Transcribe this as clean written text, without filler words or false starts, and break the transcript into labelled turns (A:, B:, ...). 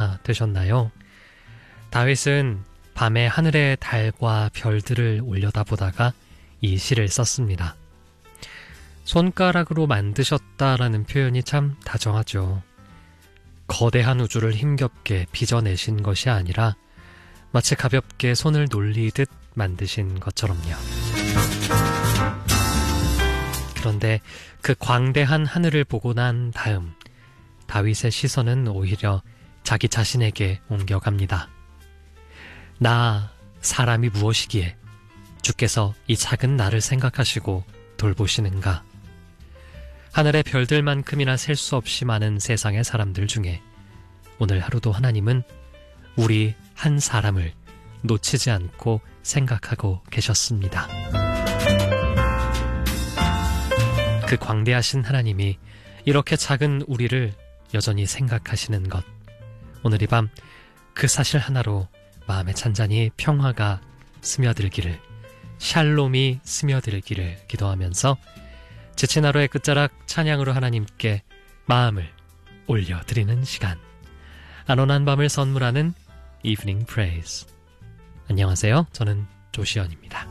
A: 준비가 되셨나요? 다윗은 밤에 하늘의 달과 별들을 올려다보다가 이 시를 썼습니다. 손가락으로 만드셨다라는 표현이 참 다정하죠. 거대한 우주를 힘겹게 빚어내신 것이 아니라 마치 가볍게 손을 놀리듯 만드신 것처럼요. 그런데 그 광대한 하늘을 보고 난 다음 다윗의 시선은 오히려 자기 자신에게 옮겨갑니다. 나 사람이 무엇이기에 주께서 이 작은 나를 생각하시고 돌보시는가? 하늘의 별들만큼이나 셀 수 없이 많은 세상의 사람들 중에 오늘 하루도 하나님은 우리 한 사람을 놓치지 않고 생각하고 계셨습니다. 그 광대하신 하나님이 이렇게 작은 우리를 여전히 생각하시는 것, 오늘 이 밤 그 사실 하나로 마음에 잔잔히 평화가 스며들기를, 샬롬이 스며들기를 기도하면서 지친 하루의 끝자락 찬양으로 하나님께 마음을 올려드리는 시간, 안온한 밤을 선물하는 Evening Praise. 안녕하세요. 저는 조시연입니다.